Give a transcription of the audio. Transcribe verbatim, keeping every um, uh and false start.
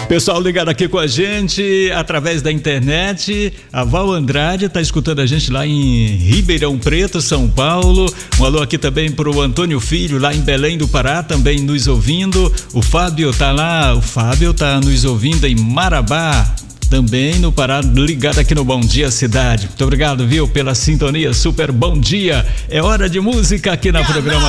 Pessoal ligado aqui com a gente através da internet, a Val Andrade está escutando a gente lá em Ribeirão Preto, São Paulo. Um alô aqui também pro Antônio Filho, lá em Belém do Pará, também nos ouvindo. O Fábio tá lá, o Fábio tá nos ouvindo em Marabá, também no Pará, ligado aqui no Bom Dia Cidade. Muito obrigado, viu, pela sintonia. Super bom dia. É hora de música aqui na programação.